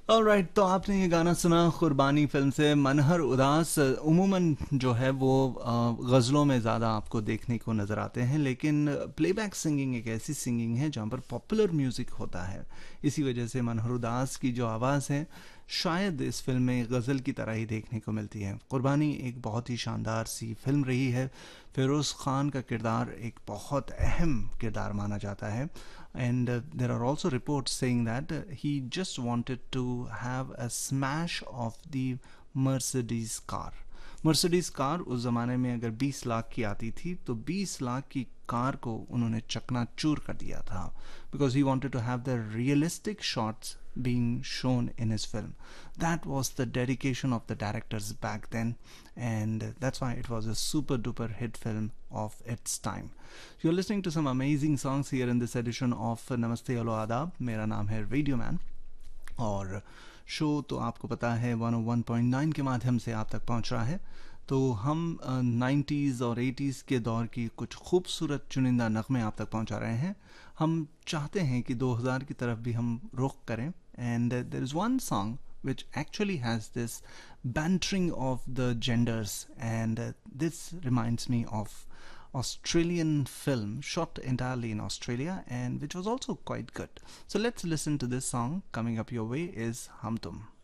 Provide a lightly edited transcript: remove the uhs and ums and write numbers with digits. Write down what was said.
Alright, तो आपने ये गाना सुना कुर्बानी फिल्म से। मनहर उदास उमूमन जो है वो गज़लों में ज़्यादा आपको देखने को नज़र आते हैं, लेकिन प्लेबैक सिंगिंग एक ऐसी सिंगिंग है जहाँ पर पॉपुलर म्यूज़िक होता है। इसी वजह से मनहर उदास की जो आवाज़ है शायद इस फिल्म में गज़ल की तरह ही देखने को मिलती है। कुर्बानी एक बहुत ही शानदार सी फिल्म रही है। फ़िरोज़ ख़ान का किरदार एक बहुत अहम किरदार माना जाता है। And there are also reports saying that he just wanted to have a smash of the Mercedes car. Mercedes car उस ज़माने में अगर 20 लाख की आती थी तो 20 लाख की कार को उन्होंने चकनाचूर कर दिया था, because he wanted to have the realistic shots being shown in his film. That was the dedication of the directors back then, and that's why it was a super duper hit film of its time. You're listening to some amazing songs here in this edition of Namaste Hello Adab. मेरा नाम है radio man, और show तो आपको पता है 101.9 के माध्यम से आप तक पहुंच रहा है। तो हम 90s और 80s के दौर की कुछ खूबसूरत चुनिंदा नगमे आप तक पहुंचा रहे हैं। हम चाहते हैं कि 2000 की तरफ भी हम रुख करें, and there is one song which actually has this bantering of the genders, and this reminds me of Australian film shot entirely in Australia and which was also quite good. So let's listen to this song. Coming up your way is Hum Tum.